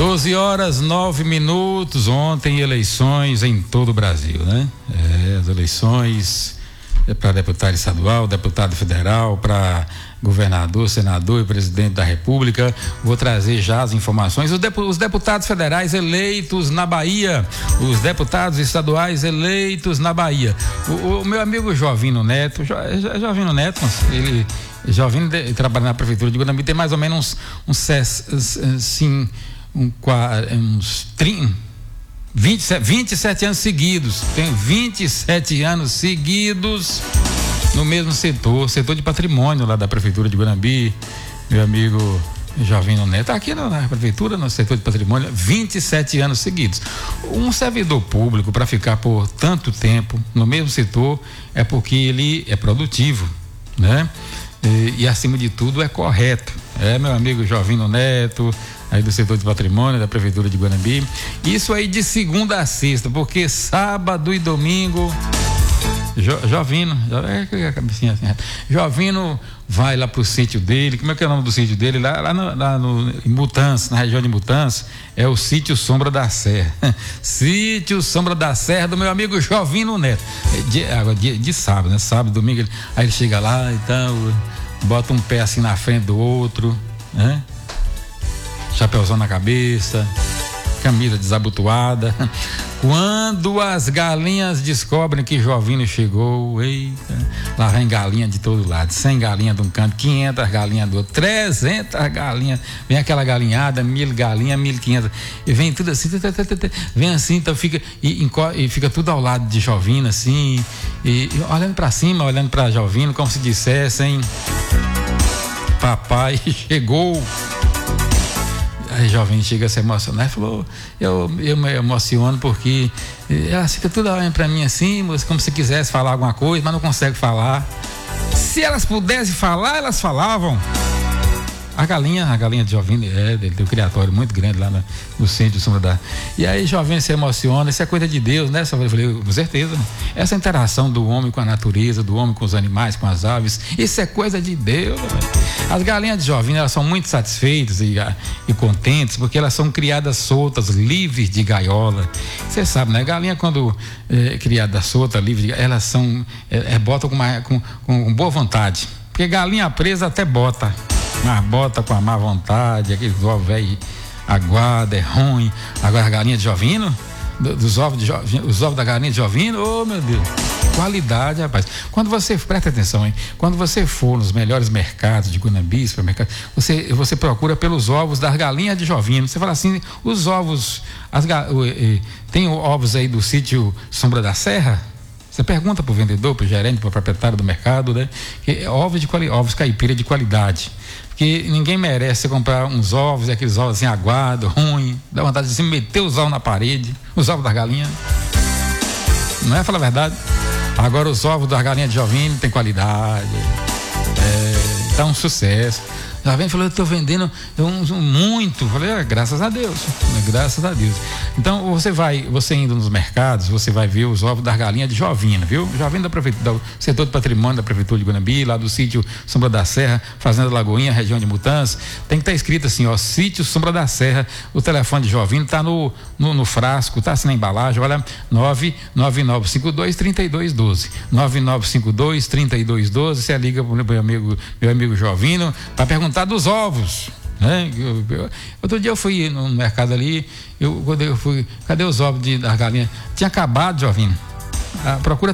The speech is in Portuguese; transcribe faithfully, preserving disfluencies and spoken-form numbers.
doze horas, nove minutos. Ontem, eleições em todo o Brasil, né? É, as eleições para deputado estadual, deputado federal, para governador, senador e presidente da República. Vou trazer já as informações. Os, depu- os deputados federais eleitos na Bahia, os deputados estaduais eleitos na Bahia. O, o meu amigo Jovino Neto, jo, Jovino Neto, ele, Jovino de, trabalha na prefeitura de Guanambi, tem mais ou menos uns, uns, assim, um, uns trinta, vinte, vinte e sete anos seguidos. Tem vinte e sete anos seguidos no mesmo setor, setor de patrimônio lá da prefeitura de Guanambi. Meu amigo Jovino Neto, aqui na, na prefeitura, no setor de patrimônio, vinte e sete anos seguidos. Um servidor público, para ficar por tanto tempo no mesmo setor, é porque ele é produtivo, né? E, e acima de tudo é correto. É, meu amigo Jovino Neto, aí do setor de patrimônio da prefeitura de Guanambi. Isso aí de segunda a sexta, porque sábado e domingo Jo, Jovino, é, cabecinha assim, Jovino vai lá pro sítio dele. Como é que é o nome do sítio dele? Lá, lá, no, lá no, em Mutança, na região de Mutança, é o sítio Sombra da Serra. Sítio Sombra da Serra do meu amigo Jovino Neto. De, de, de sábado, né? Sábado, domingo, ele, aí ele chega lá e tal, bota um pé assim na frente do outro, né? Chapéuzão na cabeça, camisa desabotoada. Quando as galinhas descobrem que Jovino chegou, eita, lá vem galinha de todo lado, cem galinhas de um canto, quinhentas galinhas do outro, trezentas galinhas, vem aquela galinhada, mil galinhas, mil e quinhentas, e vem tudo assim, vem assim, então fica, e, e fica tudo ao lado de Jovino, assim, e, e olhando pra cima, olhando pra Jovino, como se dissessem: papai chegou. Aí Jovem chega a se emocionar e falou: eu, eu me emociono porque ela fica toda olhando pra mim assim, como se quisesse falar alguma coisa, mas não consegue falar. Se elas pudessem falar, elas falavam. A galinha, a galinha de Jovem, é, ele tem um criatório muito grande lá no, no centro de Sombra da. E aí Jovem se emociona, isso é coisa de Deus, né? Eu falei, com certeza. Essa interação do homem com a natureza, do homem com os animais, com as aves, isso é coisa de Deus. As galinhas de Jovem, elas são muito satisfeitas e, e contentes, porque elas são criadas soltas, livres de gaiola. Você sabe, né? Galinha, quando é criada solta, livre de gaiola, elas são, é, é, botam com, uma, com, com boa vontade. Porque galinha presa até bota. Mas bota com a má vontade, aqueles ovos velho aguada, é ruim. Agora a galinha de Jovino, do, dos ovos de Jovino, os ovos da galinha de Jovino, oh meu Deus, qualidade, rapaz. Quando você, presta atenção, hein? Quando você for nos melhores mercados de Guanambi, supermercado, você, você procura pelos ovos das galinhas de Jovino. Você fala assim, os ovos, as, tem ovos aí do sítio Sombra da Serra? Você pergunta pro vendedor, pro gerente, pro proprietário do mercado, né? Que ovos de quali, ovos caipira de qualidade. Porque ninguém merece você comprar uns ovos, aqueles ovos assim aguados, ruim, dá vontade de se meter os ovos na parede, os ovos das galinhas. Não é, falar a verdade? Agora os ovos das galinhas de Jovino tem qualidade. É, tá um sucesso. Já vem falando, eu tô vendendo um, um, muito. Falei, é, graças a Deus, é, graças a Deus. Então você vai, você indo nos mercados, você vai ver os ovos das galinhas de Jovino, viu? Jovino da prefeitura, do setor de patrimônio da prefeitura de Guanambi, lá do sítio Sombra da Serra, Fazenda Lagoinha, região de Mutança. Tem que estar tá escrito assim, ó, sítio Sombra da Serra. O telefone de Jovino tá no, no, no frasco, tá assim na embalagem, olha, nove nove nove cinco dois, três dois um dois. nove nove cinco dois, três dois um dois. Você liga pro meu amigo, meu amigo Jovino, para perguntar dos ovos, né? Eu, eu, outro dia eu fui no mercado ali, eu, quando eu fui, cadê os ovos de, das galinhas? Tinha acabado, Jovino. A procura